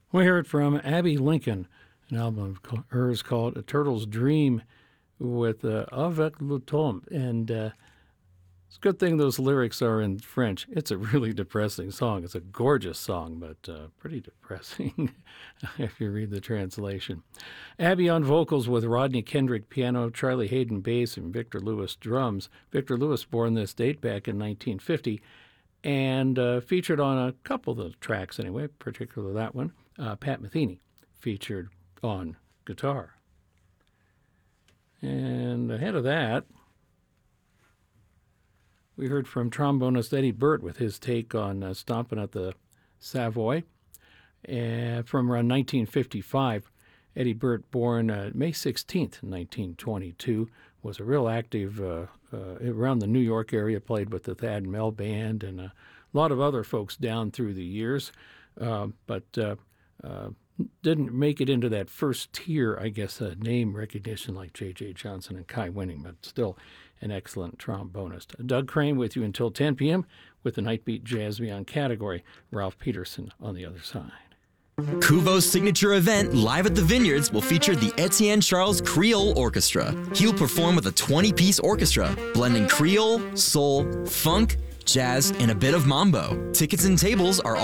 We heard from Abby Lincoln, an album of hers called A Turtle's Dream with Avec le Temps. And it's a good thing those lyrics are in French. It's a really depressing song. It's a gorgeous song, but pretty depressing if you read the translation. Abby on vocals with Rodney Kendrick piano, Charlie Hayden bass, and Victor Lewis drums. Victor Lewis born this date back in 1950 and featured on a couple of the tracks anyway, particularly that one. Pat Metheny featured on guitar. And ahead of that, we heard from trombonist Eddie Burt with his take on Stompin' at the Savoy. From around 1955, Eddie Burt, born May 16th, 1922, was a real active around the New York area, played with the Thad Mell Band and a lot of other folks down through the years, but didn't make it into that first tier, I guess, name recognition like J.J. Johnson and Kai Winning, but still an excellent trombonist. Doug Crane with you until 10 p.m. with the Nightbeat Jazz Beyond category. Ralph Peterson on the other side. Kuvo's signature event, Live at the Vineyards, will feature the Etienne Charles Creole Orchestra. He'll perform with a 20-piece orchestra, blending Creole, soul, funk, jazz, and a bit of mambo. Tickets and tables are